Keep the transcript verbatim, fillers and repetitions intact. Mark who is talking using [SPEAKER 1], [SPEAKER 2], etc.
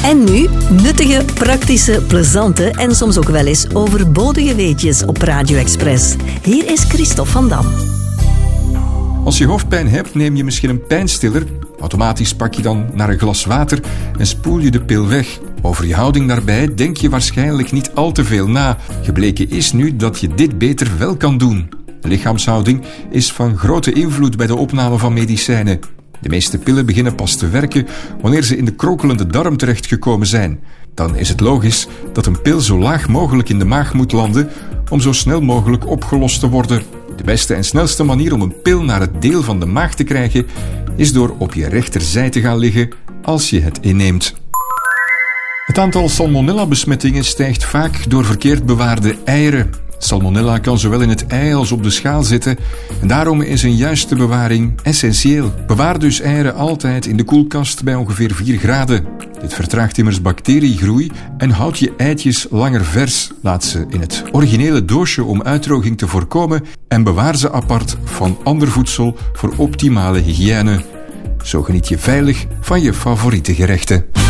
[SPEAKER 1] En nu nuttige, praktische, plezante en soms ook wel eens overbodige weetjes op Radio Express. Hier is Christophe van Dam.
[SPEAKER 2] Als je hoofdpijn hebt, neem je misschien een pijnstiller. Automatisch pak je dan naar een glas water en spoel je de pil weg. Over je houding daarbij denk je waarschijnlijk niet al te veel na. Gebleken is nu dat je dit beter wel kan doen. De lichaamshouding is van grote invloed bij de opname van medicijnen. De meeste pillen beginnen pas te werken wanneer ze in de krokelende darm terechtgekomen zijn. Dan is het logisch dat een pil zo laag mogelijk in de maag moet landen om zo snel mogelijk opgelost te worden. De beste en snelste manier om een pil naar het deel van de maag te krijgen is door op je rechterzij te gaan liggen als je het inneemt. Het aantal salmonella-besmettingen stijgt vaak door verkeerd bewaarde eieren. Salmonella kan zowel in het ei als op de schaal zitten en daarom is een juiste bewaring essentieel. Bewaar dus eieren altijd in de koelkast bij ongeveer vier graden. Dit vertraagt immers bacteriegroei en houdt je eitjes langer vers. Laat ze in het originele doosje om uitdroging te voorkomen en bewaar ze apart van ander voedsel voor optimale hygiëne. Zo geniet je veilig van je favoriete gerechten.